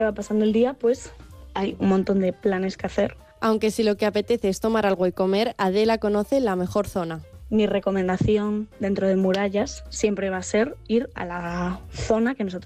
Va pasando el día, pues hay un montón de planes que hacer. Aunque si lo que apetece es tomar algo y comer, Adela conoce la mejor zona. Mi recomendación dentro de Murallas siempre va a ser ir a la zona que nosotros